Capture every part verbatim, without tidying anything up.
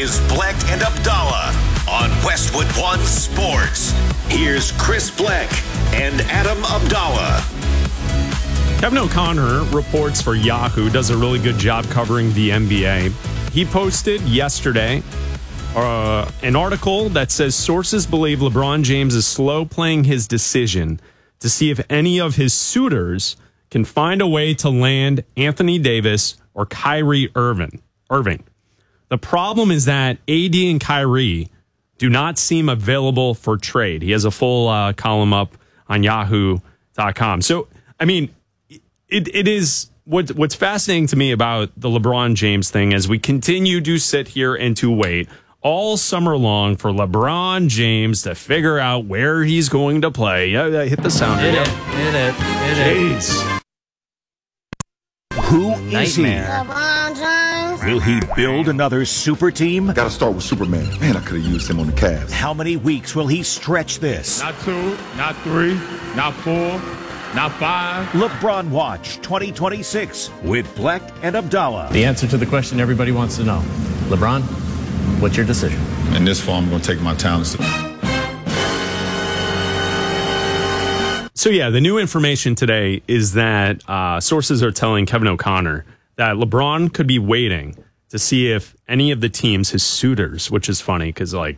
is Bleck and Abdallah on Westwood One Sports. Here's Chris Bleck and Adam Abdallah. Kevin O'Connor reports for Yahoo, does a really good job covering the N B A. He posted yesterday uh, an article that says sources believe LeBron James is slow playing his decision to see if any of his suitors can find a way to land Anthony Davis or Kyrie Irving. Irving. The problem is that A D and Kyrie do not seem available for trade. He has a full uh, column up on yahoo dot com. So, I mean, it it is what what's fascinating to me about the LeBron James thing as we continue to sit here and to wait all summer long for LeBron James to figure out where he's going to play. Yeah, yeah, hit the sound. Hit it, hit it, hit it. Jeez. Who is Nightmare. he? Will he build another super team? Got to start with Superman. Man, I could have used him on the Cavs. How many weeks will he stretch this? Not two, not three, not four, not five. LeBron Watch twenty twenty-six with Bleck and Abdallah. The answer to the question everybody wants to know. LeBron, what's your decision? In this form, I'm going to take my talents. So, yeah, the new information today is that uh, sources are telling Kevin O'Connor that LeBron could be waiting to see if any of the teams, his suitors, which is funny because, like,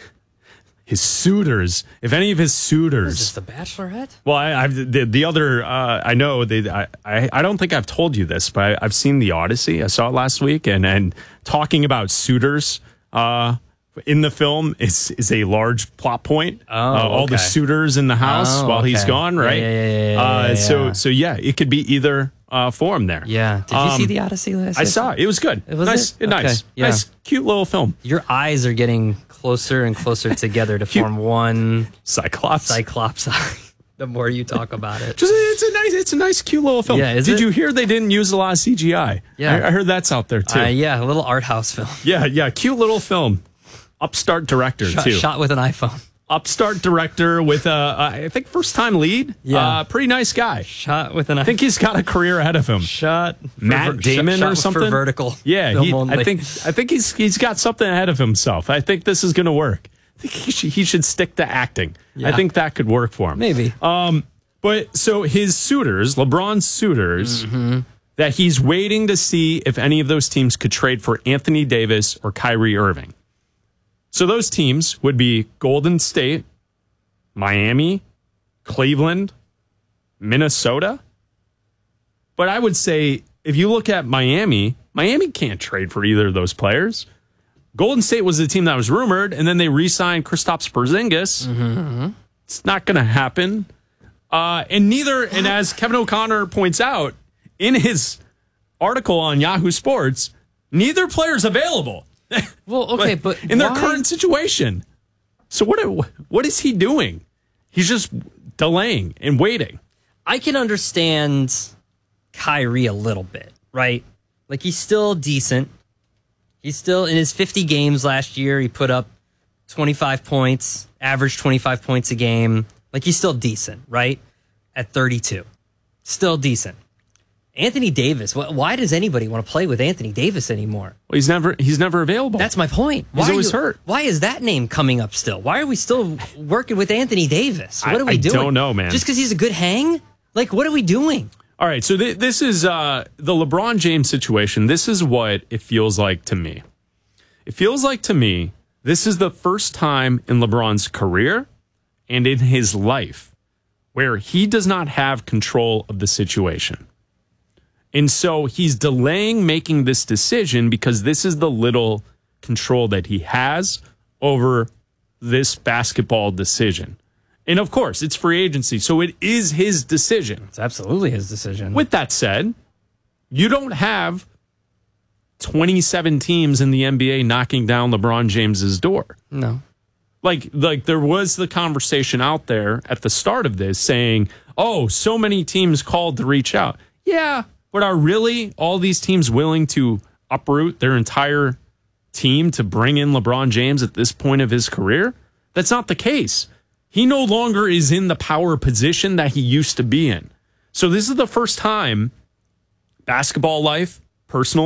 his suitors, if any of his suitors. Is this the Bachelorette? Well, I, I've the, the other, uh, I know, they, I, I I don't think I've told you this, but I, I've seen The Odyssey. I saw it last week, and, and talking about suitors uh, in the film is is a large plot point. Oh, uh, all okay. the suitors in the house Oh, while he's okay. gone, right? Yeah, yeah, yeah, yeah, uh, yeah, So, yeah. so yeah, it could be either uh, form there. Yeah. Did you Um, see The Odyssey last I saw it. It was good. Was nice, it? nice, Okay, yeah. nice, cute little film. Your eyes are getting closer and closer together to form one Cyclops. Cyclops eye. The more you talk about it. Just it's a nice, it's a nice, cute little film. Yeah, is Did it? you hear they didn't use a lot of C G I? Yeah. I, I heard that's out there too. Uh, yeah, a little art house film. Yeah, yeah, cute little film. Upstart director Shot, too. shot with an iPhone. Upstart director with a, uh, I think first time lead. Yeah. uh, pretty nice guy. Shot with an iPhone. I think he's got a career ahead of him. Shot for Matt ver- Damon shot, or shot something for vertical. Yeah, film he, only. I think I think he's he's got something ahead of himself. I think this is going to work. I think he should, he should stick to acting. Yeah. I think that could work for him. Maybe. Um, but so his suitors, LeBron's suitors, Mm-hmm. that he's waiting to see if any of those teams could trade for Anthony Davis or Kyrie Irving. So those teams would be Golden State, Miami, Cleveland, Minnesota. But I would say if you look at Miami, Miami can't trade for either of those players. Golden State was the team that was rumored, and then they re-signed Kristaps Porzingis. Mm-hmm. It's not going to happen. Uh, and neither, and as Kevin O'Connor points out in his article on Yahoo Sports, neither player's available. Well, okay, but in their why- current situation. So what? What is he doing? He's just delaying and waiting. I can understand Kyrie a little bit, right? Like he's still decent. He's still in his fifty games last year. He put up twenty-five points, averaged twenty-five points a game. Like he's still decent, right? At thirty-two, still decent. Anthony Davis. wh- Why does anybody want to play with Anthony Davis anymore? Well, he's never he's never available. That's my point. He's Why are always you- hurt. Why is that name coming up still? Why are we still working with Anthony Davis? What I- are we I doing? don't know, man. Just because he's a good hang? Like, what are we doing? All right, so th- this is uh, the LeBron James situation. This is what it feels like to me. It feels like to me this is the first time in LeBron's career and in his life where he does not have control of the situation. And so he's delaying making this decision because this is the little control that he has over this basketball decision. And of course, it's free agency, so it is his decision. It's absolutely his decision. With that said, you don't have twenty-seven teams in the N B A knocking down LeBron James's door. No. Like, like there was the conversation out there at the start of this saying, oh, so many teams called to reach out. Yeah, but are really all these teams willing to uproot their entire team to bring in LeBron James at this point of his career? That's not the case. He no longer is in the power position that he used to be in. So this is the first time basketball life, personal